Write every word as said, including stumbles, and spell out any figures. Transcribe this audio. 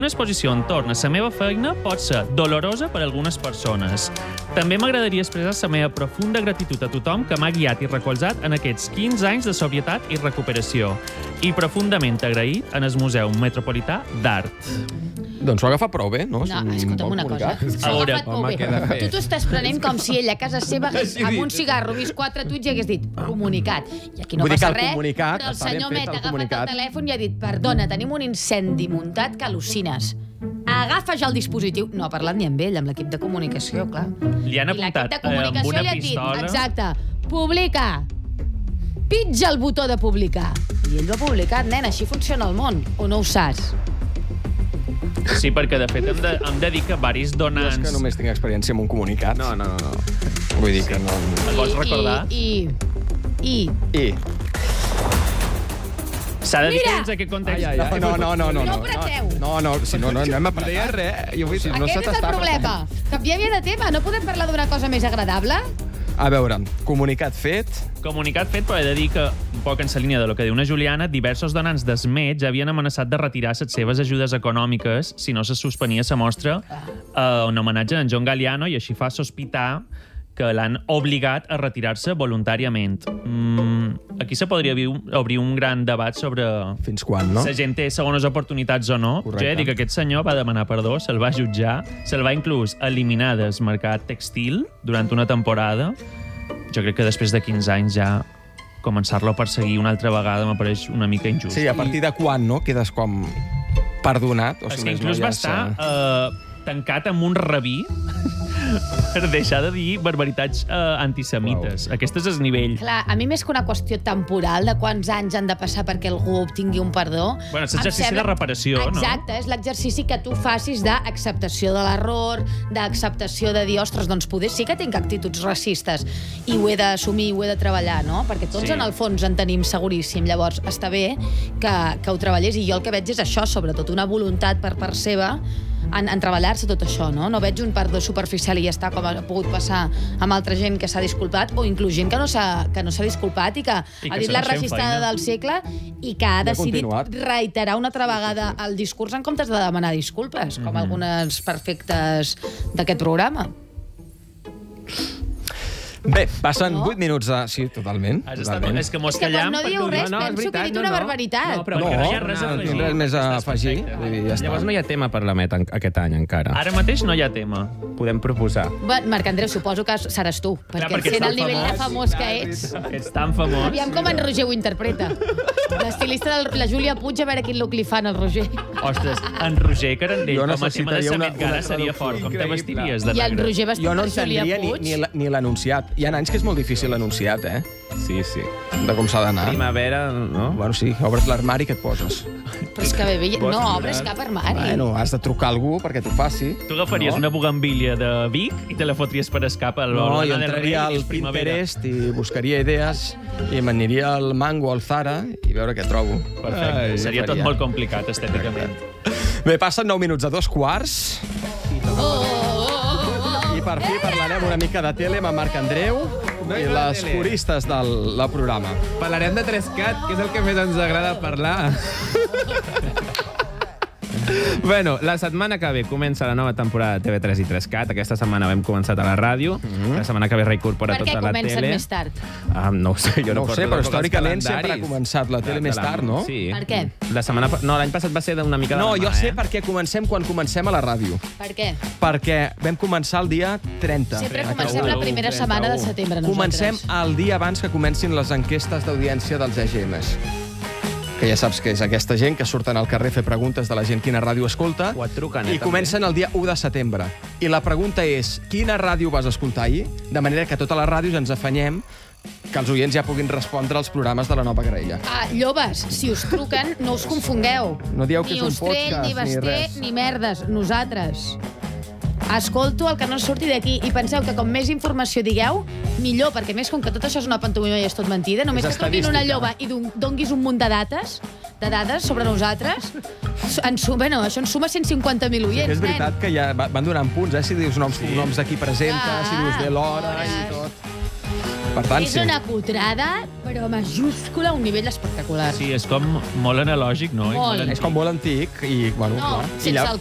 Una exposició entorn a la meva feina pot ser dolorosa per a algunes persones. També m'agradaria expressar la meva profunda gratitud a tothom que m'ha guiat i recolzat en aquests quinze anys de sobrietat i recuperació. I profundament agraït en el Museu Metropolità d'Art. Doncs ho ha agafat prou bé, no? No, escolta'm una cosa. S'ho ha agafat molt bé. Tu t'ho estàs prenent com si ell a casa seva amb un cigarro vist quatre tuits i hagués dit comunicat. I aquí no passa res, però el senyor Met ha agafat el telèfon i ha dit perdona, tenim un incendi muntat que al·lucines. Agafa ja el dispositiu. No ha parlat ni amb ell, amb l'equip de comunicació, clar. Li han apuntat amb una pistola. Exacte. Publica. Pitja el botó de publicar. I ell ho ha publicat, nen. Així funciona el món. O no ho saps? Sí, perquè de fet hem de, hem de dir que varis donants... No és que només tinc experiència amb un comunicat. No, no, no. no. Vull dir que no... Et pots recordar? I... I... I... S'ha de dir que dins aquest context... Ai, ai, ai. No, no, no, no. No apreteu. No, no, si no, no anem a apretar. No deia res. Jo vull dir, no Aquest és el problema. Canviar de tema. No podem parlar d'una cosa més agradable? A veure, comunicat fet... Comunicat fet, però he de dir que, un poc en la línia de lo que diu una Juliana, diversos donants d'Esmet ja havien amenaçat de retirar les seves ajudes econòmiques si no se suspenia la mostra eh, en homenatge a en John Galliano i així fa sospitar que l'han obligat a retirar-se voluntàriament. Mm, aquí se podria obrir un gran debat sobre... Fins quan, no? La gent té segones oportunitats o no. Correcte. Jo he dit que aquest senyor va demanar perdó, se'l va jutjar, se'l va inclús eliminar del mercat textil durant una temporada. Jo crec que després de quinze anys ja començar-lo a perseguir una altra vegada m'apareix una mica injust. Sí, a partir de quan, no? Quedes com perdonat. O És sigui, que inclús no va estar eh, tancat amb un rabí per deixar de dir barbaritats eh, antisemites. Wow. Aquest és el nivell. Clar, a mi més que una qüestió temporal de quants anys han de passar perquè algú obtingui un perdó... Bueno, és l'exercici sembla... de reparació, Exacte, no? Exacte, és l'exercici que tu facis d'acceptació de l'error, d'acceptació de dir, ostres, doncs poder sí que tinc actituds racistes i ho he d'assumir, ho he de treballar, no? Perquè tots Sí. en el fons en tenim seguríssim. Llavors, està bé que, que ho treballés i jo el que veig és això, sobretot una voluntat per part seva en, en treballar-se tot això, no? No veig un perdó superficial i ja està, com ha pogut passar amb altra gent que s'ha disculpat, o inclús gent que no s'ha que no s'ha disculpat i que, I que ha dit la racistada del segle i que ha decidit reiterar una altra vegada el discurs en comptes de demanar disculpes, com Mm-hmm. algunes perfectes d'aquest programa. Bé, passen No? vuit minuts de... Sí, totalment. Has estat... totalment. És que mos És que callam... quan no dieu res, no, no, és penso que he veritat, dit no, una no. barbaritat. No, però No, perquè no hi ha res a no afegir. tinc res més a Estàs afegir. perfecte. Vull dir, ja està. Llavors no hi ha tema per la Met en- aquest any encara. Ara mateix no hi ha tema. Podem proposar. Bueno, Marc Andreu, suposo que seràs tu, perquè, perquè sent ets el tan nivell de famós que ets... Ets tan famós. Aviam com en Roger ho interpreta. L'estilista de la Júlia Puig, a veure quin look li fan al Roger. Ostres, en Roger Carandell Jo com a tema de necessitaria una- Samet Gala una seria traducció fort. Com te increïble. vestiries de I el negre? Roger vestit Jo no per Júlia entendria ni, Puig. ni, la- ni l'anunciat. Hi ha anys que és molt difícil l'anunciat, eh? Sí, sí. De com s'ha d'anar. Primavera, no? Bueno, sí, obres l'armari que et poses. Però és que bé, bé, no obres cap armari. Bueno, has de trucar a algú perquè t'ho faci. Tu agafaries No? una bugambília de Vic i te la fotries per escap a No, l'Olana jo del Rei entraria i al és primavera. Pinterest i buscaria idees i m'aniria al Mango, al Zara i veure què trobo. Perfecte. Ai, Seria tot faria. molt complicat estèticament. Bé, passen nou minuts a dos quarts Oh, oh, oh, oh. i per fi parlarem una mica de tele amb en Marc Andreu No i hi ha les tele. coristes del, del programa. Parlarem de tres cat, que és el que més ens agrada parlar. Bueno, la setmana que ve comença la nova temporada de T V tres i tres cat. Aquesta setmana hem començat a la ràdio. Mm-hmm. La setmana que ve reincorpora Per tota què la comencen tele. més tard? Ah, no ho sé, jo no, No ho porto sé, però tampoc els històricament sempre ha calendaris. començat la tele De- de més la- tard, no? Sí. Per què? La setmana... pa- No, l'any passat va ser d'una mica de No, la mà, jo sé eh? per què comencem quan comencem a la ràdio. Per què? Perquè vam començar el dia trenta. Sempre trenta-u, comencem la primera trenta-u. setmana de setembre, nosaltres. Comencem el dia abans que comencin les enquestes d'audiència dels E G Ms. Que ja saps que és aquesta gent que surten al carrer a fer preguntes de la gent quina ràdio escolta. O et truquen, eh, I comencen el dia u de setembre. I la pregunta és, quina ràdio vas escoltar ahir? De manera que a totes les ràdios ens afanyem que els oients ja puguin respondre als programes de la nova graella. Ah, llobes, si us truquen, no us confongueu. No dieu que ni és un Ostrell, podcast, ni ni Basté, res. ni merdes. Nosaltres. Escolto el que no surti d'aquí i penseu que com més informació digueu, millor, perquè més com que tot això és una pantomima i és tot mentida, només És que truquin una estadística. lloba i don- donguis un munt de dates, de dades sobre nosaltres, en suma, no, això ens suma cent cinquanta mil oients, És veritat que ja va- van donant punts, eh? Si dius noms, noms de qui presenta, Ah, si dius bé l'hora hores. i tot. Per tant, és sí. una cutrada, però majúscula, a un nivell espectacular. Sí, és com molt analògic, no? Molt. És com molt antic i, bueno, No, clar. sense I lla- el